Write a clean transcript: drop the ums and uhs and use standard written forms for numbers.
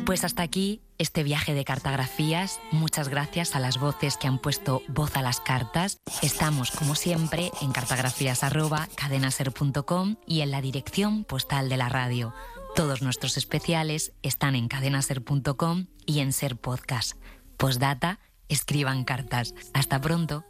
Pues hasta aquí este viaje de cartografías. Muchas gracias a las voces que han puesto voz a las cartas. Estamos, como siempre, en cartografías@cadenaser.com y en la dirección postal de la radio. Todos nuestros especiales están en cadenaser.com y en Ser Podcast. Postdata, escriban cartas. Hasta pronto.